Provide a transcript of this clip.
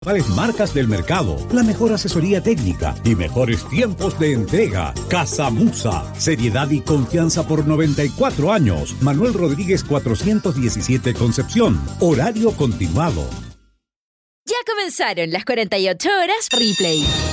Marcas del mercado, la mejor asesoría técnica y mejores tiempos de entrega. Casa Musa, seriedad y confianza por 94 años. Manuel Rodríguez 417 Concepción. Horario continuado. Ya comenzaron las 48 horas Replay.